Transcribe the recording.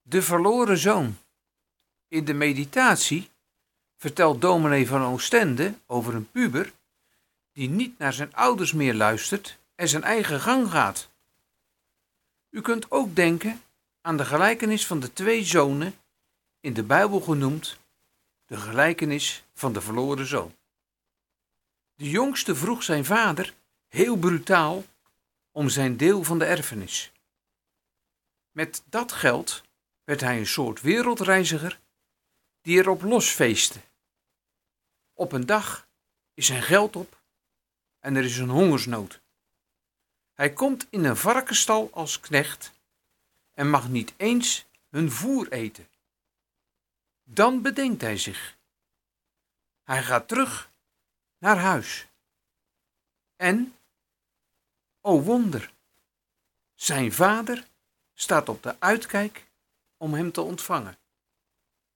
De verloren zoon. In de meditatie vertelt dominee van Oostende over een puber die niet naar zijn ouders meer luistert en zijn eigen gang gaat. U kunt ook denken aan de gelijkenis van de twee zonen, in de Bijbel genoemd de gelijkenis van de verloren zoon. De jongste vroeg zijn vader heel brutaal om zijn deel van de erfenis. Met dat geld werd hij een soort wereldreiziger die erop losfeestte. Op een dag is zijn geld op en er is een hongersnood. Hij komt in een varkenstal als knecht en mag niet eens hun voer eten. Dan bedenkt hij zich. Hij gaat terug naar huis. En, o wonder, zijn vader staat op de uitkijk om hem te ontvangen.